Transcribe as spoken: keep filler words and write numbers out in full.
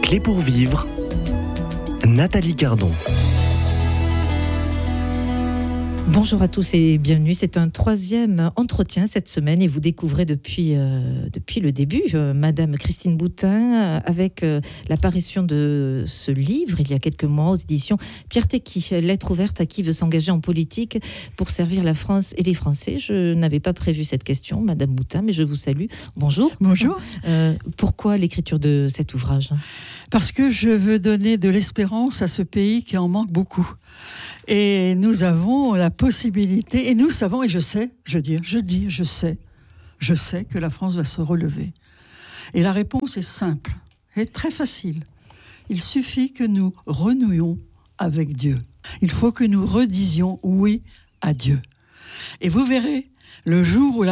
Clés pour vivre, Nathalie Cardon. Bonjour à tous et bienvenue. C'est un troisième entretien cette semaine et vous découvrez depuis, euh, depuis le début euh, Madame Christine Boutin euh, avec euh, l'apparition de ce livre il y a quelques mois aux éditions Pierre Tecky, Lettre ouverte à qui veut s'engager en politique pour servir la France et les Français. Je n'avais pas prévu cette question, Madame Boutin, mais je vous salue. Bonjour. Bonjour. Euh, pourquoi l'écriture de cet ouvrage ? Parce que je veux donner de l'espérance à ce pays qui en manque beaucoup. Et nous avons la possibilité, et nous savons, et je sais, je dis, je dis, je sais, je sais que la France va se relever. Et la réponse est simple, et très facile. Il suffit que nous renouions avec Dieu. Il faut que nous redisions oui à Dieu. Et vous verrez, le jour où la